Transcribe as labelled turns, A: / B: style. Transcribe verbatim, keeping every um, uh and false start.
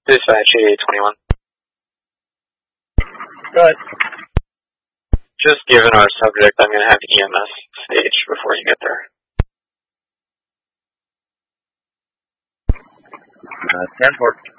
A: Dispatch eighty-eight twenty-one.
B: Go ahead.
A: Just given our subject, I'm going to have E M S stage before you get there.
B: Uh, ten four.